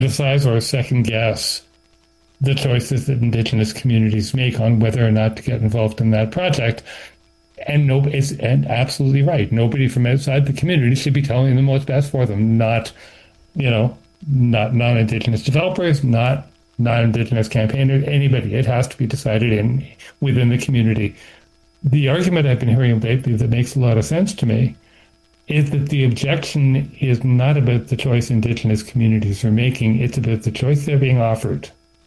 criticize or second guess the choices that Indigenous communities make on whether or not to get involved in that project. And nobody's and absolutely right. Nobody from outside the community should be telling them what's best for them. Not, not non-Indigenous developers, not non-Indigenous campaigners, anybody. It has to be decided within the community. The argument I've been hearing lately that makes a lot of sense to me is that the objection is not about the choice Indigenous communities are making. It's about the choice they're being offered.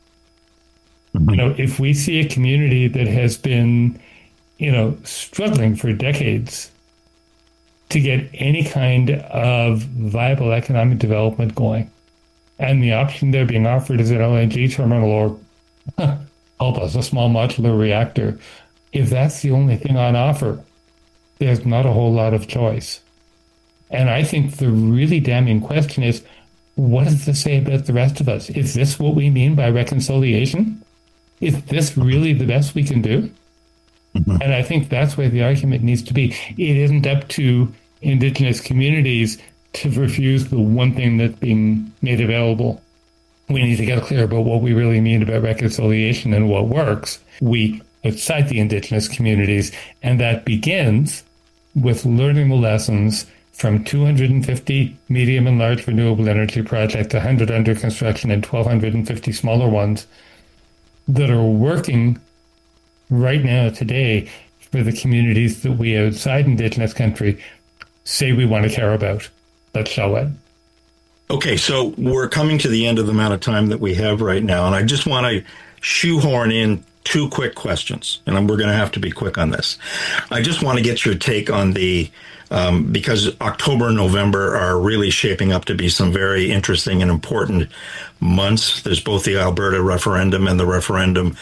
If we see a community that has been, struggling for decades to get any kind of viable economic development going, and the option they're being offered is an LNG terminal or, help us, a small modular reactor, if that's the only thing on offer, there's not a whole lot of choice. And I think the really damning question is, what does this say about the rest of us? Is this what we mean by reconciliation? Is this really the best we can do? Mm-hmm. And I think that's where the argument needs to be. It isn't up to Indigenous communities to refuse the one thing that's being made available. We need to get clear about what we really mean about reconciliation and what works. We outside the Indigenous communities, and that begins with learning the lessons from 250 medium and large renewable energy projects, 100 under construction, and 1,250 smaller ones that are working right now today for the communities that we outside Indigenous country say we want to care about. Let's show it. Okay, so we're coming to the end of the amount of time that we have right now, and I just want to shoehorn in two quick questions, and we're going to have to be quick on this. I just want to get your take on because October and November are really shaping up to be some very interesting and important months. There's both the Alberta referendum and the referendum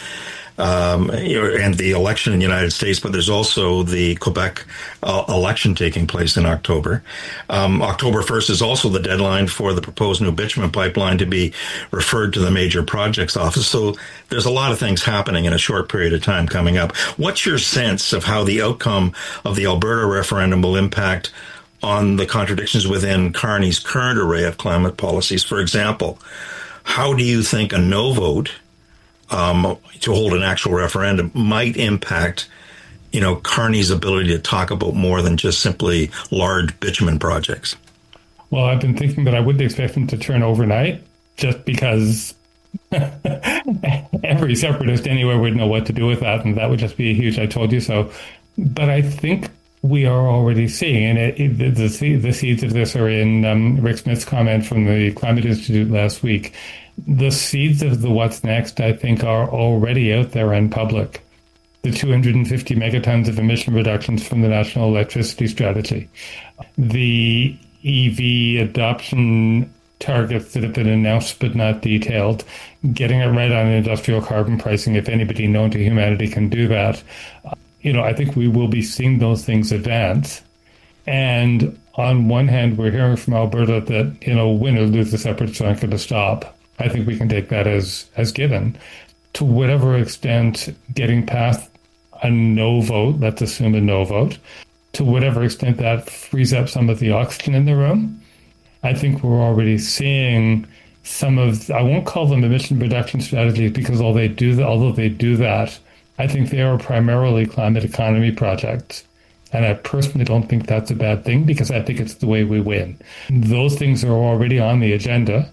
and the election in the United States, but there's also the Quebec election taking place in October. October 1st is also the deadline for the proposed new bitumen pipeline to be referred to the Major Projects Office. So there's a lot of things happening in a short period of time coming up. What's your sense of how the outcome of the Alberta referendum will impact on the contradictions within Carney's current array of climate policies? For example, how do you think a no vote to hold an actual referendum might impact, Carney's ability to talk about more than just simply large bitumen projects? Well, I've been thinking that I wouldn't expect him to turn overnight, just because every separatist anywhere would know what to do with that, and that would just be a huge "I told you so." But I think we are already seeing, and the seeds of this are in Rick Smith's comment from the Climate Institute last week. The seeds of the what's next, I think, are already out there in public. The 250 megatons of emission reductions from the National Electricity Strategy. The EV adoption targets that have been announced but not detailed. Getting it right on industrial carbon pricing, if anybody known to humanity can do that. I think we will be seeing those things advance. And on one hand, we're hearing from Alberta that, win or lose, the separatists aren't going to stop. I think we can take that as given. To whatever extent getting past a no vote, let's assume a no vote, to whatever extent that frees up some of the oxygen in the room, I think we're already seeing some of, I won't call them emission reduction strategies because although they do that, I think they are primarily climate economy projects. And I personally don't think that's a bad thing because I think it's the way we win. Those things are already on the agenda.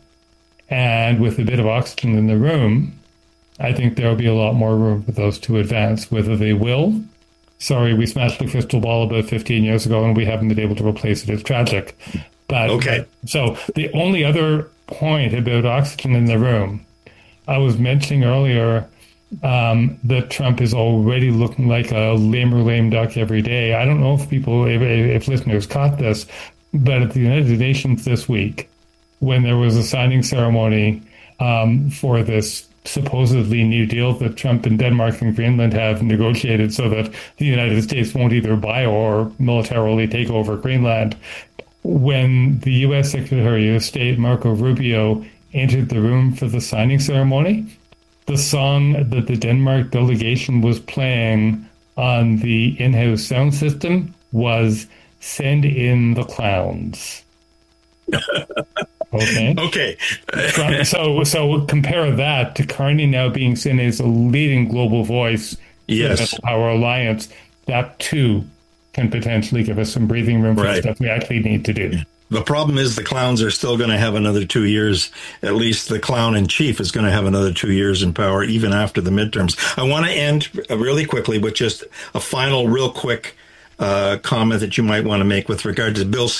And with a bit of oxygen in the room, I think there'll be a lot more room for those to advance. Whether they will, sorry, we smashed the crystal ball about 15 years ago and we haven't been able to replace it. It's tragic. But okay. So the only other point about oxygen in the room, I was mentioning earlier that Trump is already looking like a lame duck every day. I don't know if listeners caught this, but at the United Nations this week, when there was a signing ceremony for this supposedly new deal that Trump and Denmark and Greenland have negotiated so that the United States won't either buy or militarily take over Greenland. When the U.S. Secretary of State Marco Rubio entered the room for the signing ceremony, the song that the Denmark delegation was playing on the in-house sound system was "Send in the Clowns." Okay. Okay. So compare that to Carney now being seen as a leading global voice for the Yes. Middle Power Alliance. That too can potentially give us some breathing room for the Right. stuff we actually need to do. The problem is the clowns are still going to have another 2 years. At least the clown in chief is going to have another 2 years in power, even after the midterms. I want to end really quickly with just a final, real quick comment that you might want to make with regard to Bill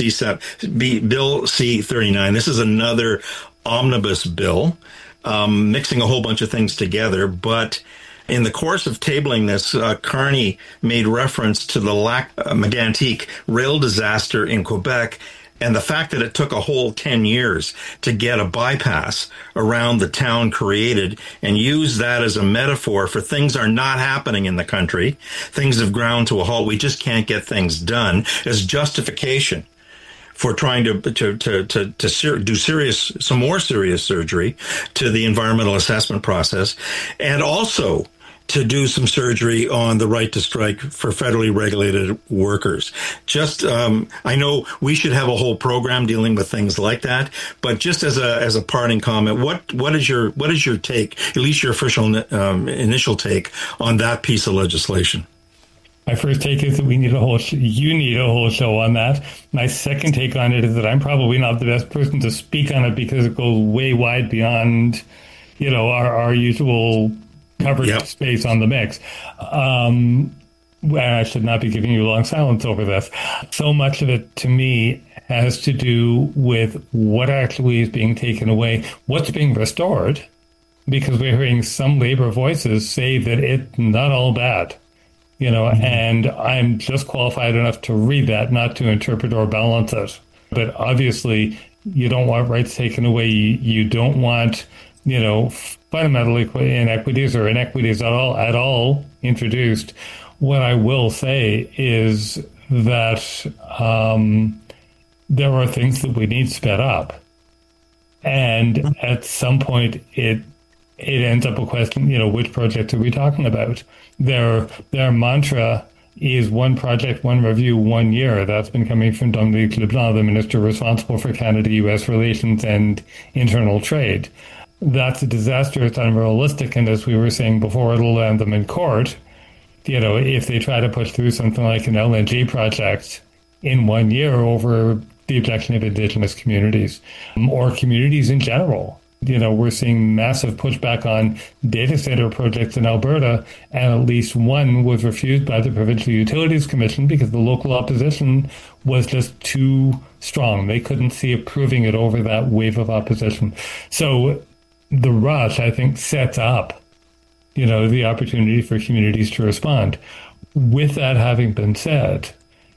C-39. This is another omnibus bill, mixing a whole bunch of things together, but in the course of tabling this, Carney made reference to the Mégantic rail disaster in Quebec and the fact that it took a whole 10 years to get a bypass around the town created, and use that as a metaphor for things are not happening in the country. Things have ground to a halt. We just can't get things done, as justification for trying to do some more serious surgery to the environmental assessment process, and also to do some surgery on the right to strike for federally regulated workers. Just, I know we should have a whole program dealing with things like that, but just as a parting comment, what is your take, at least your official initial take on that piece of legislation? My first take is that you need a whole show on that. My second take on it is that I'm probably not the best person to speak on it because it goes way wide beyond, our usual covered space on the mix. I should not be giving you long silence over this. So much of it, to me, has to do with what actually is being taken away, what's being restored, because we're hearing some labor voices say that it's not all bad. And I'm just qualified enough to read that, not to interpret or balance it. But obviously, you don't want rights taken away. You don't want, fundamental inequities or inequities at all introduced. What I will say is that there are things that we need sped up. And at some point, it ends up a question, which project are we talking about? Their mantra is one project, one review, 1 year. That's been coming from Dominique Leblanc, the minister responsible for Canada-US relations and internal trade. That's a disaster. It's unrealistic. And as we were saying before, it'll land them in court. If they try to push through something like an LNG project in 1 year over the objection of Indigenous communities or communities in general. We're seeing massive pushback on data center projects in Alberta, and at least one was refused by the Provincial Utilities Commission because the local opposition was just too strong. They couldn't see approving it over that wave of opposition. So the rush, I think, sets up, the opportunity for communities to respond. With that having been said,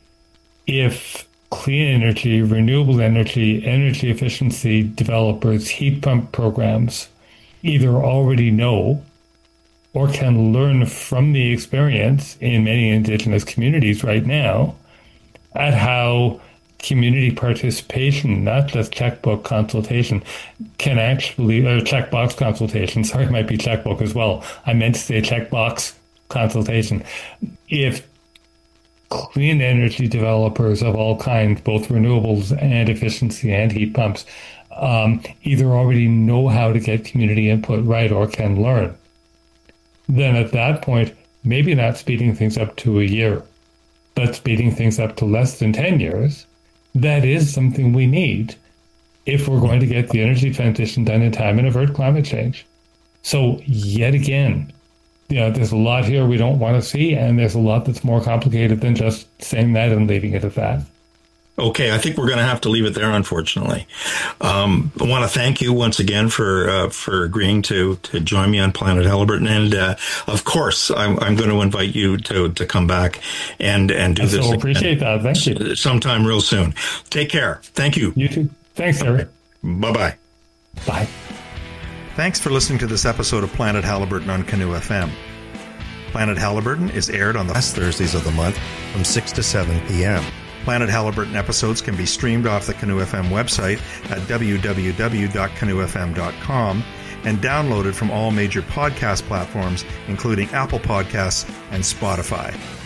if clean energy, renewable energy, energy efficiency developers, heat pump programs either already know or can learn from the experience in many Indigenous communities right now at how community participation, not just checkbook consultation, can actually, or checkbox consultation, sorry, it might be checkbook as well. I meant to say checkbox consultation. If clean energy developers of all kinds, both renewables and efficiency and heat pumps, either already know how to get community input right or can learn, then at that point, maybe not speeding things up to a year, but speeding things up to less than 10 years, that is something we need if we're going to get the energy transition done in time and avert climate change. So yet again, there's a lot here we don't want to see, and there's a lot that's more complicated than just saying that and leaving it at that. Okay, I think we're going to have to leave it there, unfortunately. I want to thank you once again for agreeing to join me on Planet Halliburton, and of course, I'm going to invite you to come back and do this. I appreciate that. Thank you. Sometime real soon. Take care. Thank you. You too. Thanks, Eric. Bye-bye. Bye. Thanks for listening to this episode of Planet Halliburton on Canoe FM. Planet Halliburton is aired on the last Thursdays of the month from 6 to 7 p.m. Planet Halliburton episodes can be streamed off the Canoe FM website at www.canoefm.com and downloaded from all major podcast platforms, including Apple Podcasts and Spotify.